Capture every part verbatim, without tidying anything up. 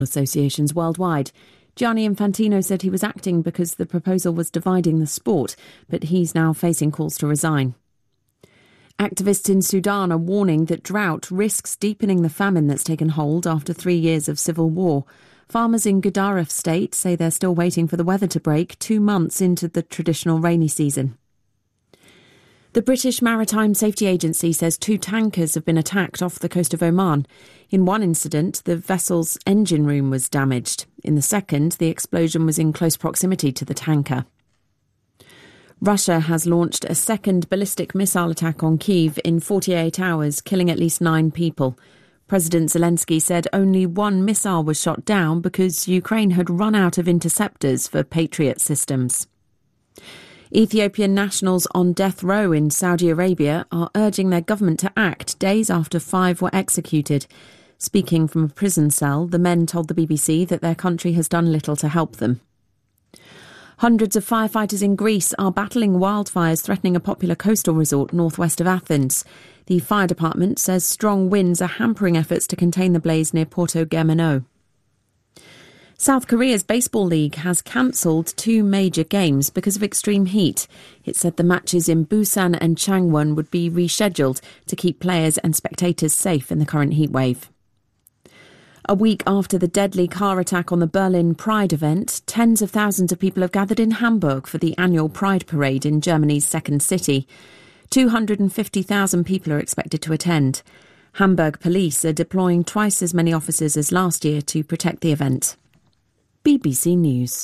associations worldwide. Gianni Infantino said he was acting because the proposal was dividing the sport, but he's now facing calls to resign. Activists in Sudan are warning that drought risks deepening the famine that's taken hold after three years of civil war. Farmers in Gudaraf state say they're still waiting for the weather to break two months into the traditional rainy season. The British Maritime Safety Agency says two tankers have been attacked off the coast of Oman. In one incident, the vessel's engine room was damaged. In the second, the explosion was in close proximity to the tanker. Russia has launched a second ballistic missile attack on Kyiv in forty-eight hours, killing at least nine people. President Zelensky said only one missile was shot down because Ukraine had run out of interceptors for Patriot systems. Ethiopian nationals on death row in Saudi Arabia are urging their government to act days after five were executed. Speaking from a prison cell, the men told the B B C that their country has done little to help them. Hundreds of firefighters in Greece are battling wildfires threatening a popular coastal resort northwest of Athens. The fire department says strong winds are hampering efforts to contain the blaze near Porto Germano. South Korea's Baseball League has cancelled two major games because of extreme heat. It said the matches in Busan and Changwon would be rescheduled to keep players and spectators safe in the current heatwave. A week after the deadly car attack on the Berlin Pride event, tens of thousands of people have gathered in Hamburg for the annual Pride Parade in Germany's second city. two hundred fifty thousand people are expected to attend. Hamburg police are deploying twice as many officers as last year to protect the event. B B C News.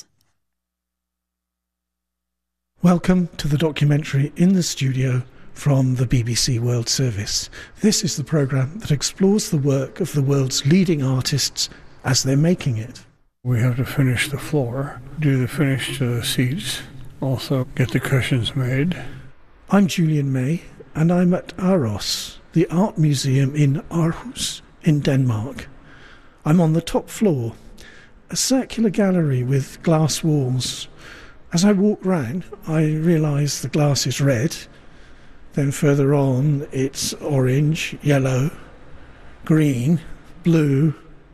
Welcome to the documentary In the Studio from the B B C World Service. This is the programme that explores the work of the world's leading artists as they're making it. We have to finish the floor, do the finish to the seats, also get the cushions made. I'm Julian May, and I'm at Aros, the art museum in Aarhus in Denmark. I'm on the top floor, a circular gallery with glass walls. As I walk round, I realise the glass is red. Then further on, it's orange, yellow, green, blue.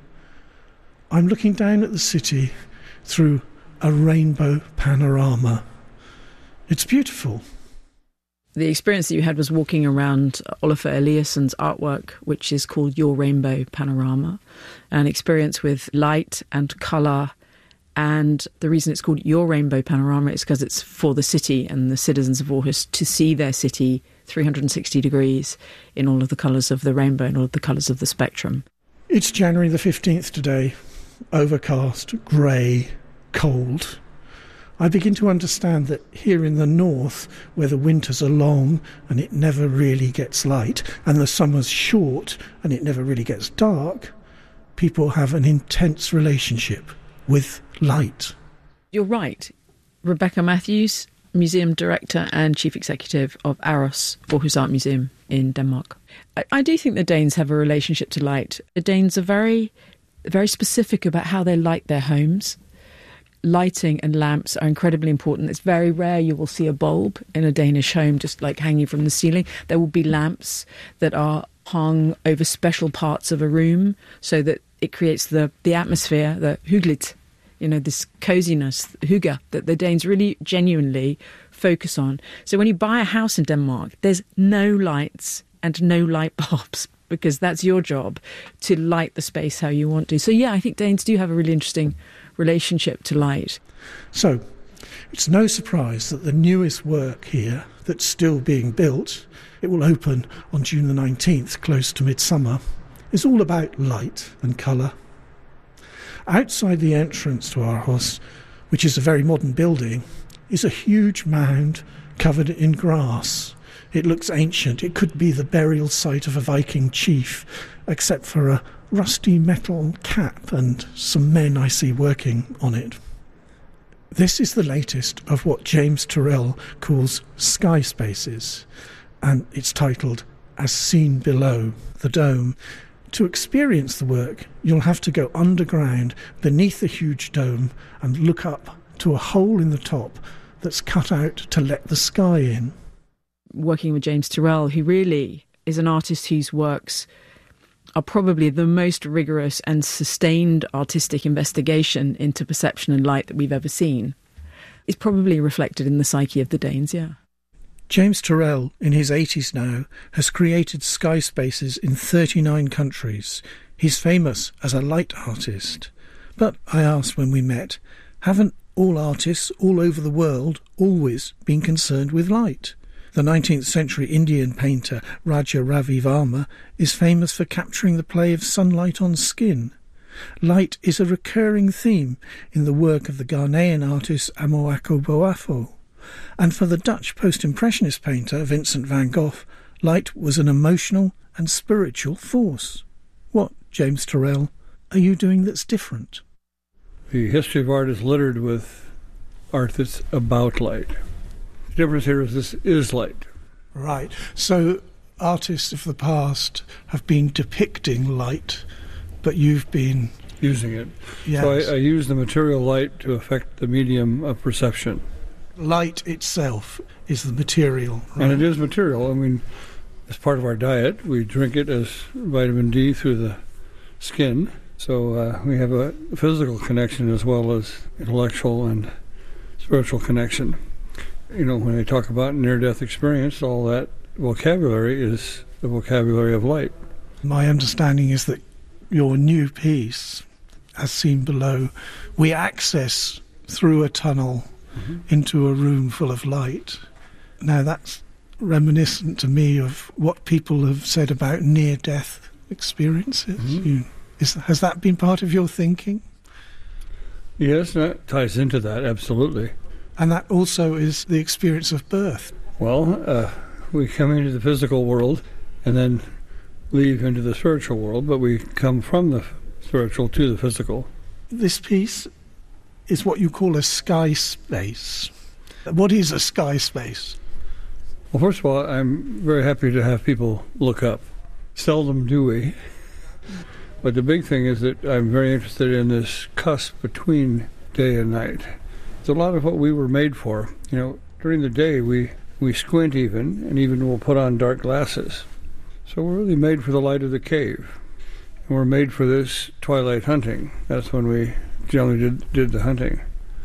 I'm looking down at the city through a rainbow panorama. It's beautiful. The experience that you had was walking around Oliver Eliasson's artwork, which is called Your Rainbow Panorama, an experience with light and colour. And the reason it's called Your Rainbow Panorama is because it's for the city and the citizens of Aarhus to see their city three hundred sixty degrees in all of the colours of the rainbow and all of the colours of the spectrum. It's January the fifteenth today, overcast, grey, cold. I begin to understand that here in the north, where the winters are long and it never really gets light, and the summer's short and it never really gets dark, people have an intense relationship with light. You're right. Rebecca Matthews, Museum Director and Chief Executive of Aros, Aarhus Art Museum in Denmark. I, I do think the Danes have a relationship to light. The Danes are very, very specific about how they light their homes. Lighting and lamps are incredibly important. It's very rare you will see a bulb in a Danish home just like hanging from the ceiling. There will be lamps that are hung over special parts of a room so that it creates the, the atmosphere, the hyggeligt, you know, this coziness, hygge, that the Danes really genuinely focus on. So when you buy a house in Denmark, there's no lights and no light bulbs because that's your job to light the space how you want to. So yeah, I think Danes do have a really interesting relationship to light. So it's no surprise that the newest work here that's still being built, it will open on June the nineteenth, close to midsummer, is all about light and colour. Outside the entrance to Aarhus, which is a very modern building, is a huge mound covered in grass. It looks ancient. It could be the burial site of a Viking chief, except for a rusty metal cap and some men I see working on it. This is the latest of what James Turrell calls sky spaces, and it's titled As Seen Below the Dome. To experience the work, you'll have to go underground beneath the huge dome and look up to a hole in the top that's cut out to let the sky in. Working with James Turrell, who really is an artist whose works are probably the most rigorous and sustained artistic investigation into perception and light that we've ever seen. It's probably reflected in the psyche of the Danes, yeah. James Turrell, in his eighties now, has created sky spaces in thirty-nine countries. He's famous as a light artist. But I asked when we met, haven't all artists all over the world always been concerned with light? The nineteenth century Indian painter Raja Ravi Varma is famous for capturing the play of sunlight on skin. Light is a recurring theme in the work of the Ghanaian artist Amoako Boafo. And for the Dutch post-impressionist painter Vincent van Gogh, light was an emotional and spiritual force. What, James Turrell, are you doing that's different? The history of art is littered with art that's about light. The difference here is this is light. Right. So artists of the past have been depicting light, but you've been using it. Yes. So I, I use the material light to affect the medium of perception. Light itself is the material, right? And it is material. I mean, as part of our diet, we drink it as vitamin D through the skin. So uh, we have a physical connection as well as intellectual and spiritual connection. You know, when they talk about near-death experience, all that vocabulary is the vocabulary of light. My understanding is that your new piece, as seen below, we access through a tunnel mm-hmm. into a room full of light. Now that's reminiscent to me of what people have said about near-death experiences. Mm-hmm. You, is, has that been part of your thinking? Yes, that ties into that, absolutely. And that also is the experience of birth. Well, uh, we come into the physical world and then leave into the spiritual world, but we come from the spiritual to the physical. This piece is what you call a sky space. What is a sky space? Well, first of all, I'm very happy to have people look up. Seldom do we. But the big thing is that I'm very interested in this cusp between day and night. It's a lot of what we were made for. You know, during the day we, we squint even, and even we'll put on dark glasses. So we're really made for the light of the cave. And we're made for this twilight hunting. That's when we generally did, did the hunting.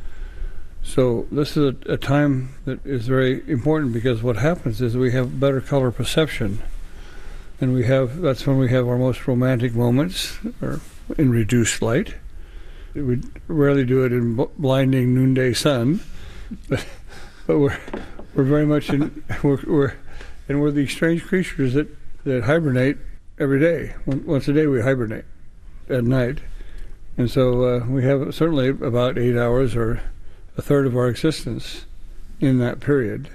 So this is a, a time that is very important because what happens is we have better color perception. And we have that's when we have our most romantic moments, or in reduced light. We rarely do it in blinding noonday sun, but, but we're we're very much in we're, we're and we're these strange creatures that, that hibernate every day. Once a day we hibernate at night, and so uh, we have certainly about eight hours or a third of our existence in that period.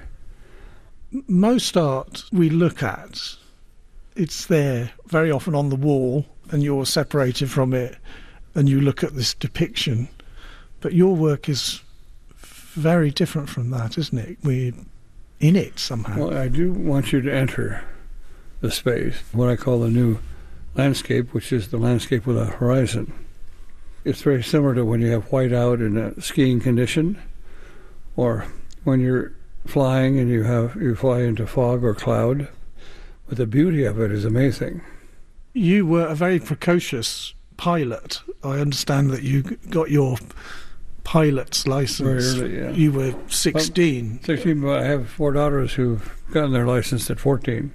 Most art we look at, it's there very often on the wall, and you're separated from it. And you look at this depiction, but your work is very different from that, isn't it? We're in it somehow. Well, I do want you to enter the space, what I call the new landscape, which is the landscape with a horizon. It's very similar to when you have whiteout in a skiing condition, or when you're flying and you have you fly into fog or cloud. But the beauty of it is amazing. You were a very precocious pilot. I understand that you got your pilot's license. Very early, yeah. You were sixteen. Well, sixteen, but I have four daughters who've gotten their license at fourteen.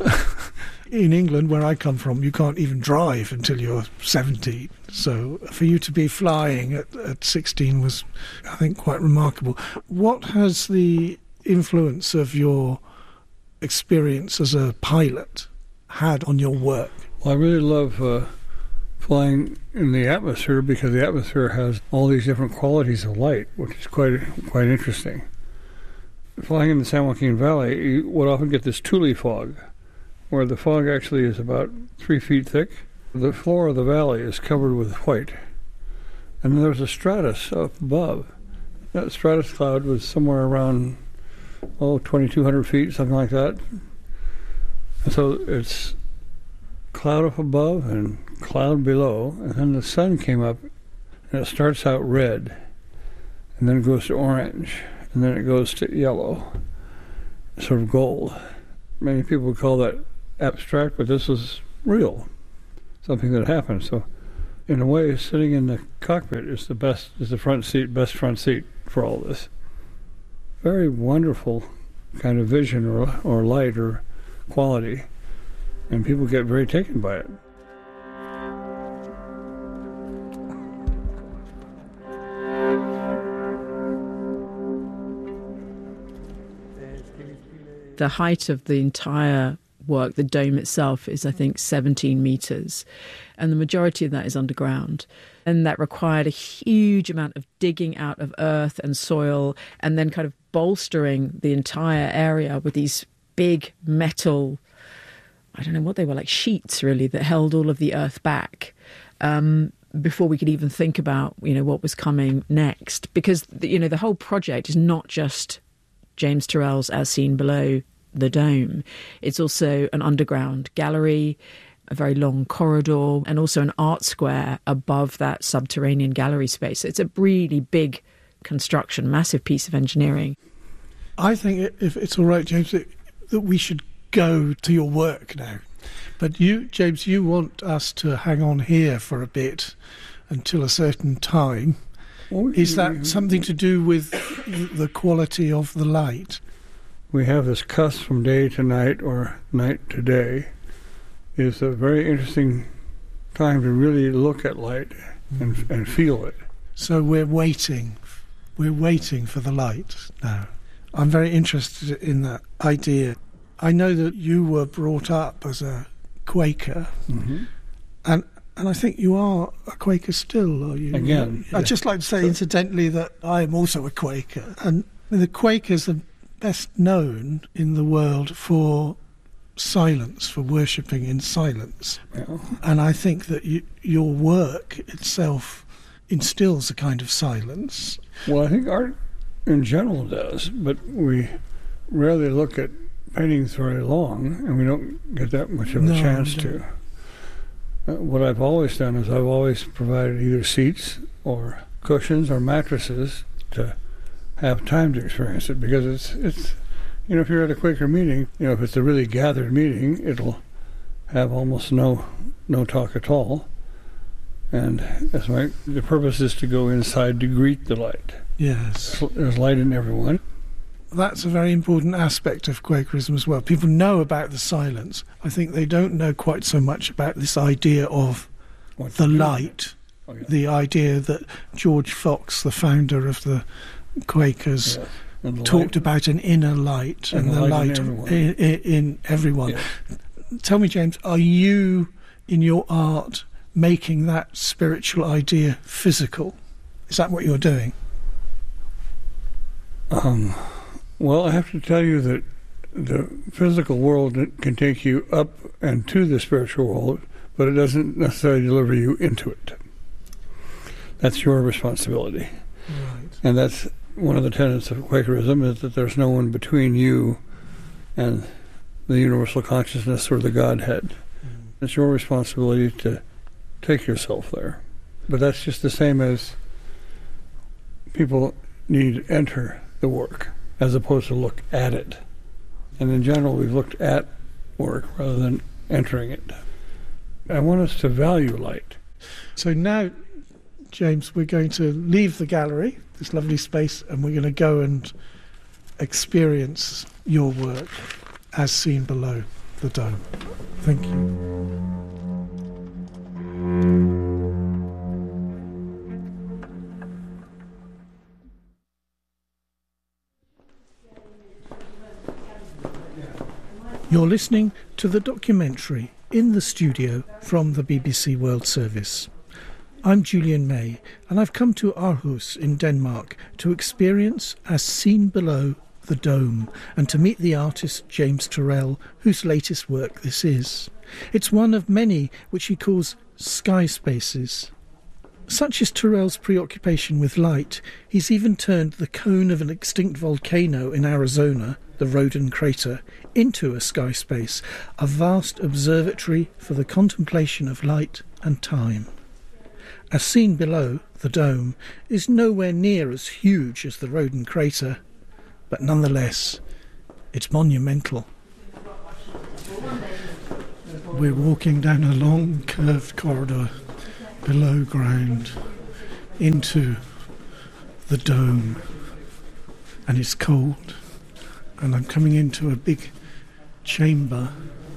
In England, where I come from, you can't even drive until you're seventeen. So for you to be flying at, at sixteen was, I think, quite remarkable. What has the influence of your experience as a pilot had on your work? Well, I really love uh, flying in the atmosphere because the atmosphere has all these different qualities of light, which is quite quite interesting. Flying in the San Joaquin Valley, you would often get this tule fog, where the fog actually is about three feet thick. The floor of the valley is covered with white, and there's a stratus up above. That stratus cloud was somewhere around, oh, twenty-two hundred feet, something like that. And so it's cloud up above and cloud below, and then the sun came up, and it starts out red, and then it goes to orange, and then it goes to yellow, sort of gold. Many people would call that abstract, but this is real. something that happened. So, in a way, sitting in the cockpit is the best, is the front seat, best front seat for all this. Very wonderful kind of vision or, or light or quality, and people get very taken by it. The height of the entire work, the dome itself, is I think seventeen metres, and the majority of that is underground. And that required a huge amount of digging out of earth and soil and then kind of bolstering the entire area with these big metal, I don't know what they were, like sheets really, that held all of the earth back um, before we could even think about, you know, what was coming next. Because, you know, the whole project is not just James Turrell's As Seen Below the Dome. It's also an underground gallery, a very long corridor, and also an art square above that subterranean gallery space. It's a really big construction, massive piece of engineering. I think, if it's all right, James, that, that we should go to your work now. But you, James, you want us to hang on here for a bit until a certain time. Is that something to do with the quality of the light? We have this cusp from day to night or night to day. It's a very interesting time to really look at light and, mm. and feel it. So we're waiting. We're waiting for the light now. I'm very interested in that idea. I know that you were brought up as a Quaker, mm-hmm. and and I think you are a Quaker still, are you? Again. I'd just like to say, incidentally, that I am also a Quaker. And the Quakers are best known in the world for silence, for worshipping in silence. Yeah. And I think that you, your work itself instills a kind of silence. Well, I think art in general does, but we rarely look at paintings very long, and we don't get that much of a no, chance to. Uh, what I've always done is I've always provided either seats or cushions or mattresses to have time to experience it, because it's, it's you know, if you're at a Quaker meeting, you know, if it's a really gathered meeting, it'll have almost no no talk at all. And that's my, the purpose is to go inside to greet the light. Yes. There's light in everyone. That's a very important aspect of Quakerism as well. People know about the silence. I think they don't know quite so much about this idea of What's the light, oh, yeah. the idea that George Fox, the founder of the Quakers, yeah. the talked light. about an inner light and, and the, the light, light in, in, in everyone. Yeah. Tell me, James, are you, in your art, making that spiritual idea physical? Is that what you're doing? Um... Well, I have to tell you that the physical world can take you up and to the spiritual world, but it doesn't necessarily deliver you into it. That's your responsibility. Right. And that's one of the tenets of Quakerism, is that there's no one between you and the universal consciousness or the Godhead. Mm. It's your responsibility to take yourself there. But that's just the same as people need to enter the work, as opposed to look at it. And in general, we've looked at work rather than entering it. I want us to value light. So now, James, we're going to leave the gallery, this lovely space, and we're going to go and experience your work as seen below the dome. Thank you. You're listening to the documentary In the Studio from the B B C World Service. I'm Julian May, and I've come to Aarhus in Denmark to experience As Seen Below the Dome and to meet the artist James Turrell, whose latest work this is. It's one of many which he calls sky spaces. Such is Turrell's preoccupation with light, he's even turned the cone of an extinct volcano in Arizona, the Roden crater, into a sky space, a vast observatory for the contemplation of light and time. As Seen Below the Dome is nowhere near as huge as the Roden crater, but nonetheless, it's monumental. We're walking down a long curved corridor below ground into the dome, and it's cold, and I'm coming into a big chamber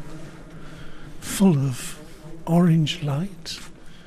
full of orange light,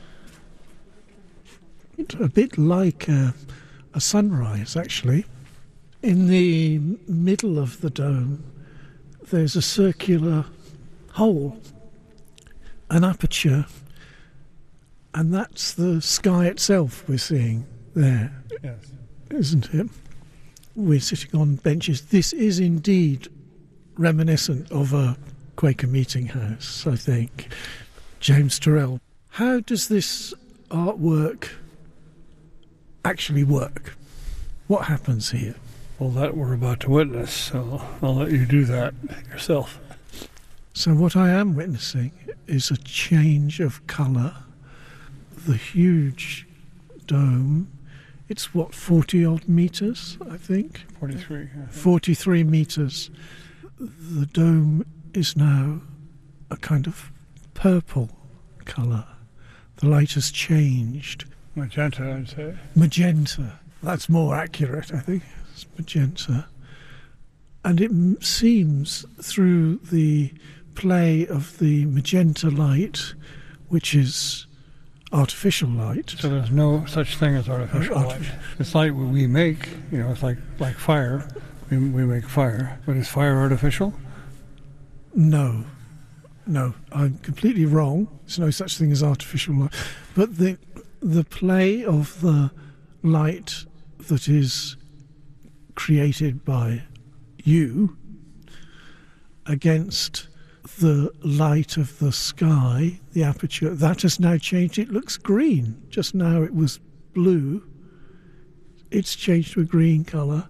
a bit like a, a sunrise actually. In the middle of the dome there's a circular hole, an aperture, and that's the sky itself we're seeing there. Yes. Isn't it? We're sitting on benches. This is indeed reminiscent of a Quaker meeting house, I think. James Turrell, how does this artwork actually work? What happens here? Well, that we're about to witness, so I'll let you do that yourself. So what I am witnessing is a change of colour. The huge dome, it's what, forty-odd metres, I think? forty-three. Yeah. forty-three metres. The dome is now a kind of purple colour. The light has changed. Magenta, I'd say. Magenta. That's more accurate, I think. It's magenta. And it m- seems through the play of the magenta light, which is artificial light. So there's no such thing as artificial Uh, light. artificial. It's light we make, you know, it's like, like fire. We, we make fire. But is fire artificial? No. No, I'm completely wrong. There's no such thing as artificial light. But the the play of the light that is created by you against the light of the sky, the aperture, that has now changed. It looks green. Just now it was blue. It's changed to a green colour.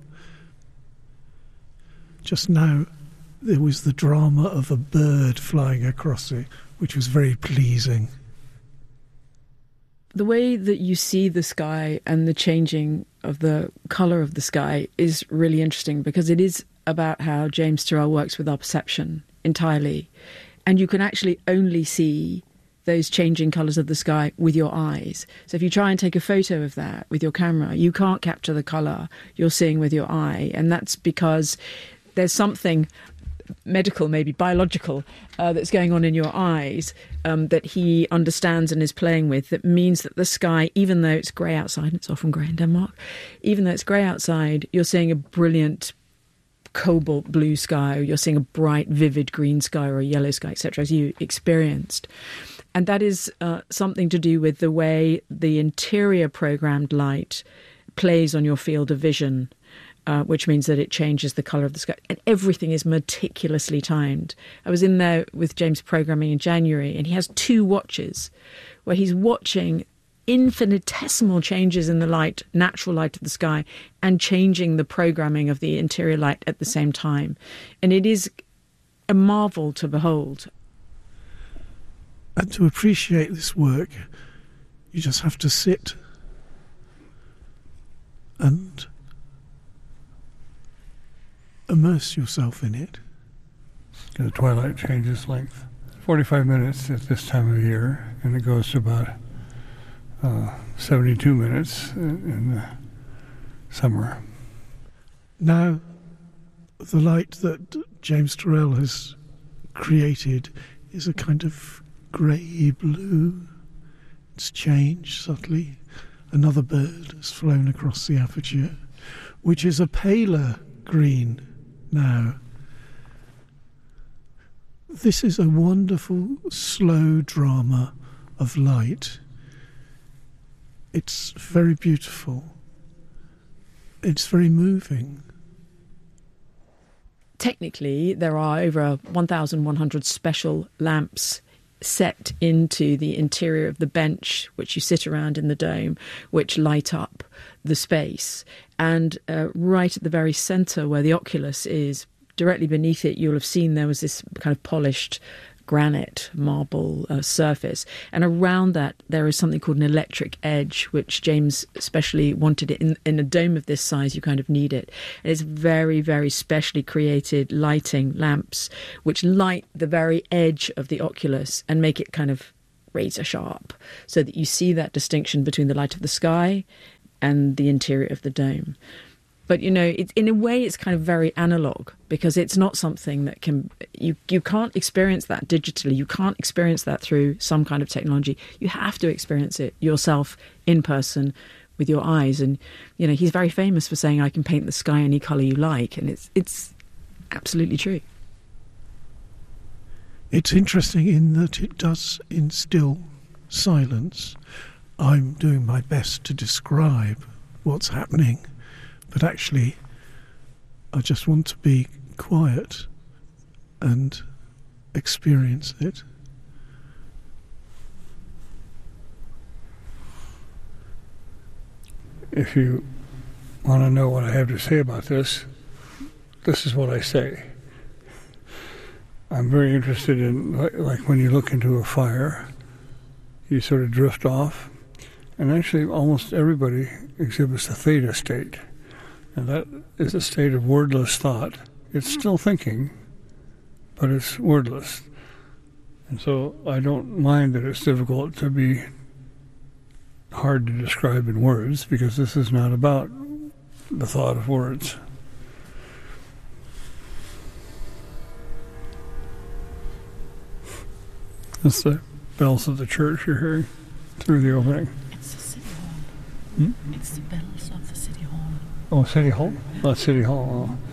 Just now there was the drama of a bird flying across it, which was very pleasing. The way that you see the sky and the changing of the colour of the sky is really interesting, because it is about how James Turrell works with our perception entirely. And you can actually only see those changing colours of the sky with your eyes. So if you try and take a photo of that with your camera, you can't capture the colour you're seeing with your eye. And that's because there's something medical, maybe biological, uh, that's going on in your eyes um, that he understands and is playing with, that means that the sky, even though it's grey outside, it's often grey in Denmark, even though it's grey outside, you're seeing a brilliant cobalt blue sky, or you're seeing a bright, vivid green sky or a yellow sky, et cetera, as you experienced. And that is uh, something to do with the way the interior programmed light plays on your field of vision, uh, which means that it changes the colour of the sky. And everything is meticulously timed. I was in there with James programming in January, and he has two watches where he's watching infinitesimal changes in the light, natural light of the sky, and changing the programming of the interior light at the same time. And it is a marvel to behold. And to appreciate this work, you just have to sit and immerse yourself in it. The twilight changes length. forty-five minutes at this time of year, and it goes to about uh, seventy-two minutes in the summer. Now, the light that James Turrell has created is a kind of grey blue. It's changed subtly. Another bird has flown across the aperture, which is a paler green now. This is a wonderful, slow drama of light. It's very beautiful. It's very moving. Technically, there are over one thousand one hundred special lamps set into the interior of the bench, which you sit around in the dome, which light up the space. And uh, right at the very centre where the oculus is, directly beneath it, you'll have seen there was this kind of polished granite, marble uh, surface. And around that, there is something called an electric edge, which James especially wanted it. In, in a dome of this size, you kind of need it. And it's very, very specially created lighting lamps, which light the very edge of the oculus and make it kind of razor sharp, so that you see that distinction between the light of the sky and the interior of the dome. But, you know, it, in a way, it's kind of very analog, because it's not something that can, you, you can't experience that digitally. You can't experience that through some kind of technology. You have to experience it yourself in person with your eyes. And, you know, he's very famous for saying, I can paint the sky any colour you like. And it's it's absolutely true. It's interesting in that it does instill silence. I'm doing my best to describe what's happening, but actually I just want to be quiet and experience it. If you want to know what I have to say about this, this is what I say. I'm very interested in, like, when you look into a fire, you sort of drift off, and actually almost everybody exhibits a theta state, and that is a state of wordless thought. It's still thinking, but it's wordless. And so I don't mind that it's difficult to be hard to describe in words, because this is not about the thought of words. That's the bells of the church you're hearing through the opening. It's the City Hall. Hmm? It's the bells of the City Hall. Oh, City Hall? Oh, City Hall. Oh.